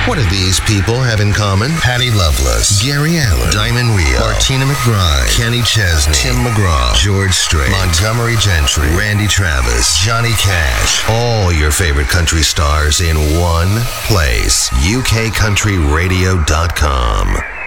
What do these people have in common? Patty Loveless, Gary Allen, Diamond Rio, Martina McBride, Kenny Chesney, Tim McGraw, George Strait, Montgomery Gentry, Randy Travis, Johnny Cash. All your favorite country stars in one place. UKCountryRadio.com.